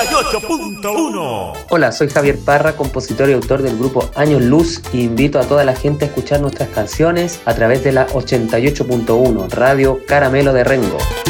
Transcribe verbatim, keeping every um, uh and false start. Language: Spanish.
y ocho punto uno. Hola, soy Javier Parra, compositor y autor del grupo Años Luz, y invito a toda la gente a escuchar nuestras canciones a través de la ochenta y ocho punto uno, Radio Caramelo de Rengo.